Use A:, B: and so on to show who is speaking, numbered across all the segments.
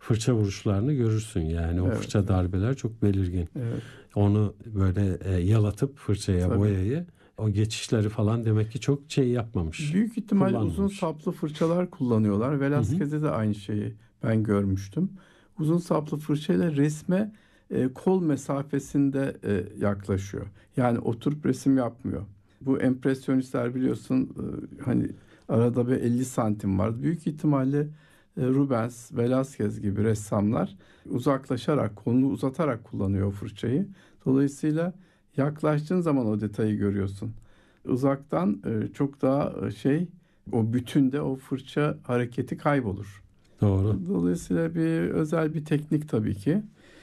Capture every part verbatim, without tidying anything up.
A: fırça vuruşlarını görürsün. Yani o
B: Evet,
A: fırça darbeler çok belirgin.
B: Evet.
A: Onu böyle e, yalatıp fırçaya
B: Tabii.
A: boyayı, o geçişleri falan demek ki çok şey yapmamış.
B: Büyük ihtimal
A: kullanmamış.
B: uzun saplı fırçalar kullanıyorlar. Velázquez'de de aynı şeyi ben görmüştüm. Uzun saplı fırçayla resme e, kol mesafesinde e, yaklaşıyor. Yani oturup resim yapmıyor. Bu empresyonistler biliyorsun e, hani arada bir elli santim var. Büyük ihtimalle e, Rubens, Velázquez gibi ressamlar uzaklaşarak, kolunu uzatarak kullanıyor o fırçayı. Dolayısıyla yaklaştığın zaman o detayı görüyorsun. Uzaktan e, çok daha e, şey, o bütünde o fırça hareketi kaybolur.
A: Doğru.
B: Dolayısıyla bir özel bir teknik tabii ki.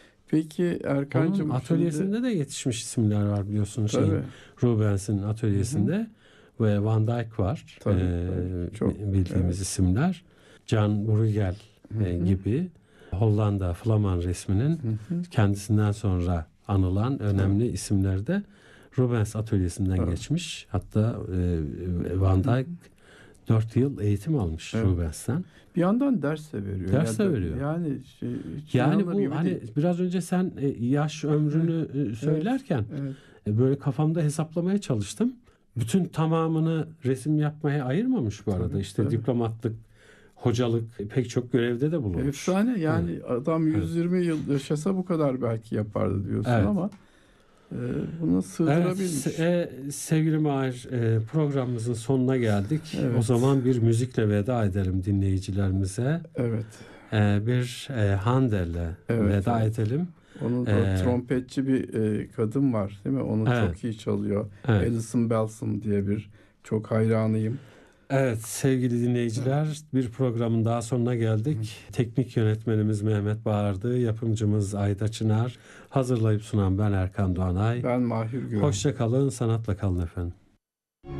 B: Peki Erkancığım,
A: Onun atölyesinde
B: şimdi,
A: de yetişmiş isimler var biliyorsun.
B: tabii.
A: Şeyin, Rubens'in atölyesinde. Hı hı. Ve Van Dyck var.
B: Tabii,
A: Ee,
B: tabii. Çok,
A: bildiğimiz
B: evet.
A: isimler. Can Bruegel e, gibi Hollanda Flaman resminin hı hı. kendisinden sonra anılan önemli evet. isimler de Rubens atölyesinden evet. geçmiş. Hatta e, Van Dyck dört yıl eğitim almış evet. Rubens'ten.
B: Bir yandan ders de veriyor.
A: Ders
B: ya
A: de
B: da,
A: veriyor.
B: Yani şey,
A: yani bu hani
B: değil.
A: biraz önce sen yaş ömrünü evet. söylerken evet. Evet. böyle kafamda hesaplamaya çalıştım. Bütün tamamını resim yapmaya ayırmamış bu arada. Tabii, işte tabii. diplomatlık, hocalık, pek çok görevde de bulunmuş.
B: Efsane yani evet. adam yüz yirmi evet. yıl yaşasa bu kadar belki yapardı diyorsun evet. ama e, bunu sığdırabilmiş.
A: Evet, e, sevgili Mahir, e, programımızın sonuna geldik.
B: Evet.
A: O zaman bir müzikle veda edelim dinleyicilerimize.
B: Evet.
A: E, bir e, Handel'le evet, veda evet. edelim.
B: Onun da ee, trompetçi bir e, kadın var değil mi? Onu evet. çok iyi çalıyor. Evet. Alison Balsom diye bir çok hayranıyım.
A: Evet sevgili dinleyiciler evet. bir programın daha sonuna geldik. Hı. Teknik yönetmenimiz Mehmet Bağırdı, yapımcımız Ayda Çınar, hazırlayıp sunan ben Erkan Doğanay.
B: Ben Mahir Güven.
A: Hoşça kalın, sanatla kalın efendim.